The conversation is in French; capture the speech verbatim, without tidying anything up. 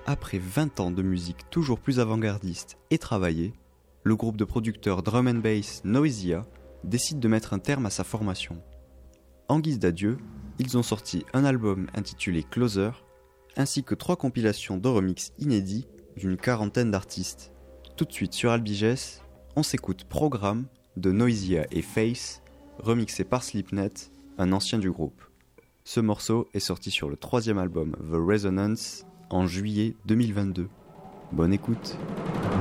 Après vingt ans de musique toujours plus avant-gardiste et travaillée, le groupe de producteurs drum and bass Noisia décide de mettre un terme à sa formation. En guise d'adieu, ils ont sorti un album intitulé Closer, ainsi que trois compilations de remix inédits d'une quarantaine d'artistes. Tout de suite sur Albiges, on s'écoute Programme de Noisia et Face, remixé par Slipknot, un ancien du groupe. Ce morceau est sorti sur le troisième album The Resonance en juillet deux mille vingt-deux. Bonne écoute.